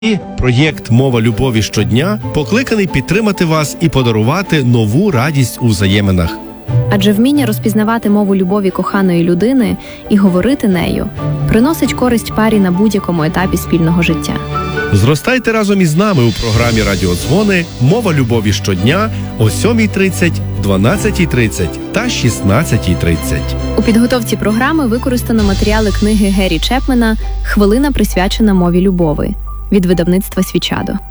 Проєкт «Мова любові щодня» покликаний підтримати вас і подарувати нову радість у взаєминах. Адже вміння розпізнавати мову любові коханої людини і говорити нею приносить користь парі на будь-якому етапі спільного життя. Зростайте разом із нами у програмі «Радіодзвони. Мова любові щодня» о 7:30, 12:30 та 16:30. У підготовці програми використано матеріали книги Гері Чепмена «Хвилина, присвячена мові любові» від видавництва «Свічадо».